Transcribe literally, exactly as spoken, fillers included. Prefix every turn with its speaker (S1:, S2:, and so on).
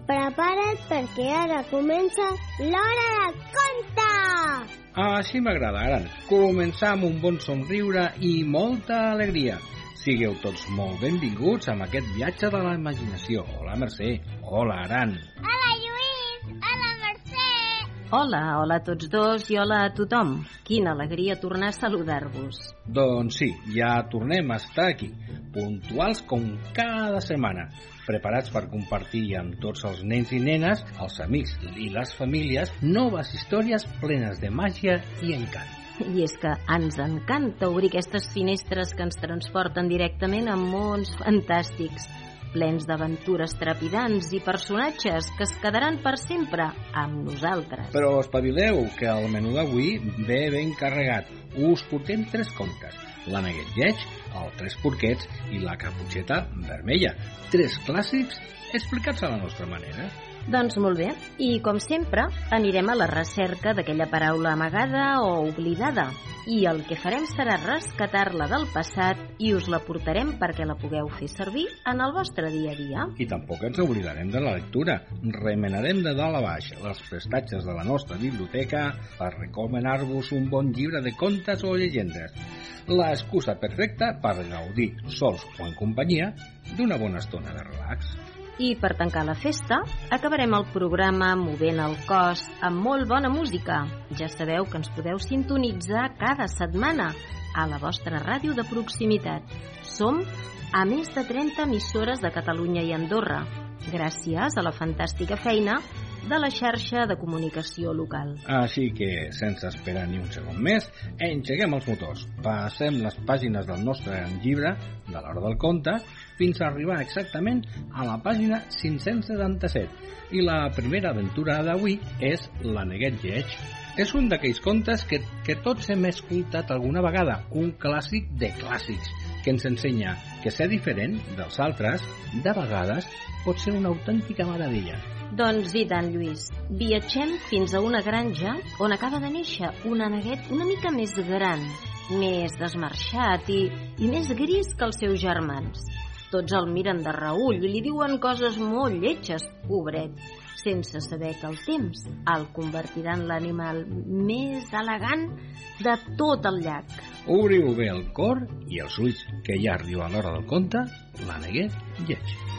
S1: Prepara't perquè ara comença l'Hora del Conte!
S2: Així m'agrada, Aran. Començar amb un bon somriure i molta alegria. Sigueu tots molt benvinguts amb aquest viatge de la imaginació. Hola, Mercè. Hola, Aran.
S1: Hola, Lluís. Hola, Mercè.
S3: Hola, hola a tots dos i hola a tothom. Quina alegria tornar a saludar-vos.
S2: Doncs sí, ja tornem a estar aquí, puntuals com cada setmana, preparats per compartir amb tots els nens i nenes, els amics i les famílies, noves històries plenes de màgia i encant.
S3: I és que ens encanta obrir aquestes finestres que ens transporten directament a mons fantàstics, plens d'aventures trepidants i personatges que es quedaran per sempre amb nosaltres.
S2: Però espavileu, que el menú d'avui ve ben carregat. Us portem tres contes: l'Aneguet lleig, el Tres porquets i la Caputxeta vermella. Tres clàssics explicats a la nostra manera.
S3: Doncs molt bé, i com sempre anirem a la recerca d'aquella paraula amagada o oblidada, i el que farem serà rescatar-la del passat i us la portarem perquè la pugueu fer servir en el vostre dia a dia.
S2: I tampoc ens oblidarem de la lectura. Remenarem de dalt a baix les prestatges de la nostra biblioteca per recomanar-vos un bon llibre de contes o llegendes. L'excusa perfecta per gaudir, sols o en companyia, d'una bona estona de relax.
S3: I per tancar la festa, acabarem el programa movent el cos amb molt bona música. Ja sabeu que ens podeu sintonitzar cada setmana a la vostra ràdio de proximitat. Som a més de trenta emissores de Catalunya i Andorra, gràcies a la fantàstica feina de la xarxa de comunicació local.
S2: Així que, sense esperar ni un segon més, engeguem els motors, passem les pàgines del nostre llibre de l'Hora del Conte fins a arribar exactament a la pàgina cinc-cents setanta-set. I la primera aventura d'avui és l'Aneguet lleig. És un d'aquells contes que, que tots hem escoltat alguna vegada, un clàssic de clàssics, que ens ensenya que ser diferent dels altres, de vegades, pot ser una autèntica meravella.
S3: Doncs i tant, Lluís. Viatgem fins a una granja on acaba de néixer un aneguet una mica més gran, més desmarxat i, i més gris que els seus germans. Tots el miren de reüll i li diuen coses molt lletges, pobret, sense saber que el temps el convertirà en l'animal més elegant de tot el llac.
S2: Obriu bé el cor i els ulls, que ja arriba l'hora del conte, l'Aneguet lleig.